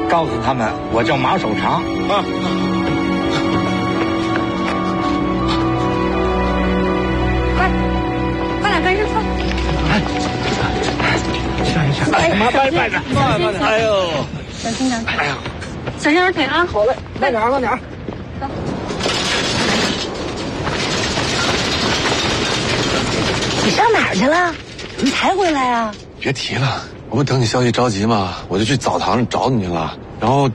告诉他们我叫马守常啊。 快点跟上车！ 下，妈拜着，慢点。哎呦， 小心点！ 哎呀， 小心点腿啊！ 好嘞，慢点。 走。 你上哪儿去了？怎么才回来啊？ 别提了，我不等你消息着急嘛，我就去澡堂找你去了，然后，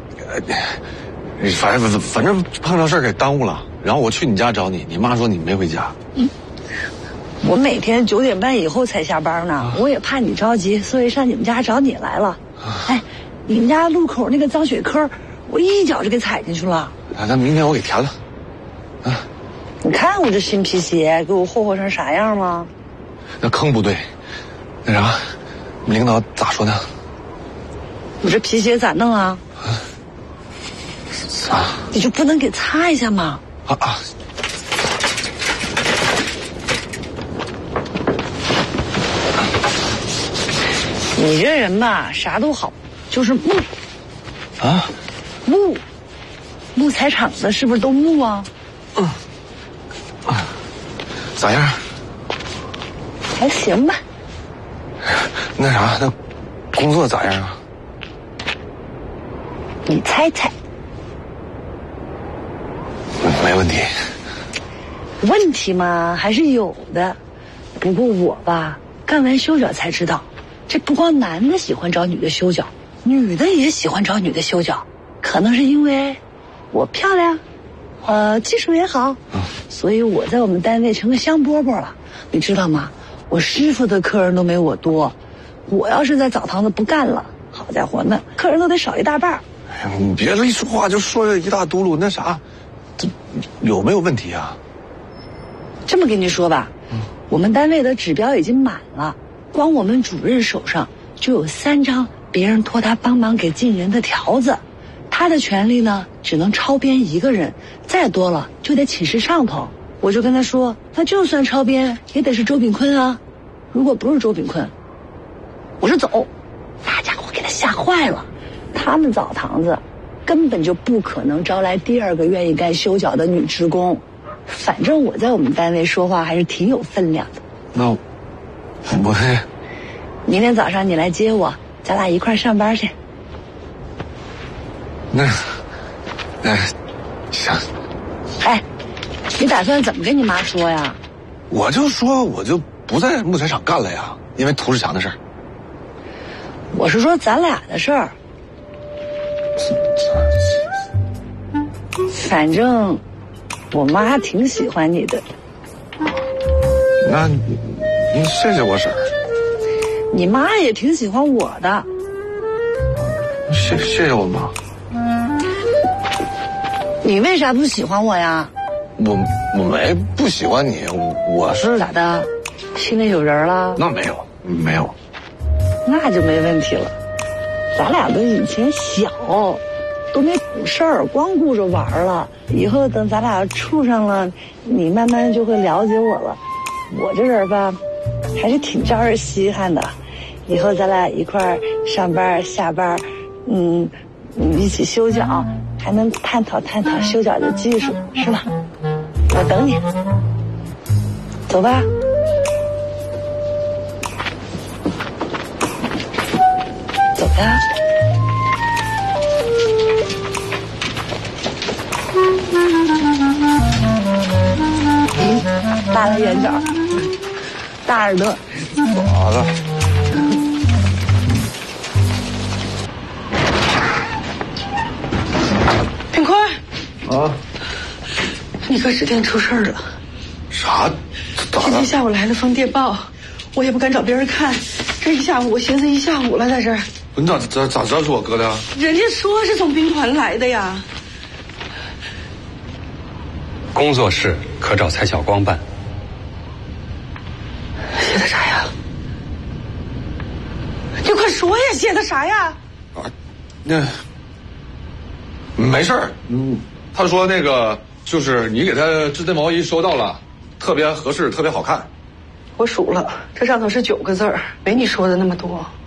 反正碰上事儿给耽误了，然后我去你家找你，你妈说你没回家。 我每天9点半以后才下班呢，我也怕你着急，所以上你们家找你来了。哎，你们家路口那个脏水坑，我一脚就给踩进去了。 那明天我给填了。啊， 你看我这新皮鞋给我霍霍成啥样了？ 那坑不对，那啥，领导咋说的？ 我这皮鞋咋弄啊？你就不能给擦一下吗？ 啊！ 你这人吧，啥都好，就是木。 啊？ 木材厂子是不是都木啊？ 咋样？ 还行吧。 那啥，那工作咋样啊？ 你猜猜。 没问题。 问题嘛还是有的，不过我吧干完修脚才知道，这不光男的喜欢找女的修脚，女的也喜欢找女的修脚，可能是因为我漂亮，技术也好，所以我在我们单位成个香饽饽了，你知道吗？我师傅的客人都没我多，我要是在澡堂子不干了，好家伙，那客人都得少一大半。 哎呀，你别一说话就说这一大嘟噜，那啥，这有没有问题啊？ 这么跟你说吧，我们单位的指标已经满了，光我们主任手上就有3张别人托他帮忙给进人的条子，他的权利呢只能超编1个人，再多了就得请示上头。我就跟他说，那就算超编也得是周炳坤啊，如果不是周炳坤，我是走。大家伙给他吓坏了，他们澡堂子根本就不可能招来第2个愿意干修脚的女职工。反正我在我们单位说话还是挺有分量的。 那我明天早上你来接我，咱俩一块上班去。 那行。 哎，你打算怎么跟你妈说呀？ 我就说我就不在木材厂干了呀，因为涂世强的事儿。 我是说咱俩的事儿。反正我妈挺喜欢你的。 那你谢谢我婶儿。 你妈也挺喜欢我的。 谢谢我妈。 你为啥不喜欢我呀？ 我没不喜欢你，我是咋的？心里有人了？ 那没有。 那就没问题了。咱俩都以前小，都没懂事儿，光顾着玩了。以后等咱俩处上了，你慢慢就会了解我了。我这人吧，还是挺招人稀罕的。以后咱俩一块儿上班下班，一起修脚，还能探讨修脚的技术，是吧？我等你，走吧。走呀。大了圆角，大耳朵。 好的。 炳坤。 啊。 你哥指定出事了。 啥？ 今天下午来了封电报，我也不敢找别人看，这一下午我寻思一下午了，在这儿。 你咋知道是我哥的？ 人家说是从兵团来的呀。 工作室可找蔡晓光办。 写的啥呀？你快说呀，写的啥呀？ 那没事儿，他说那个就是你给他织的毛衣收到了，特别合适，特别好看。 我数了，这上头是9个字儿，没你说的那么多。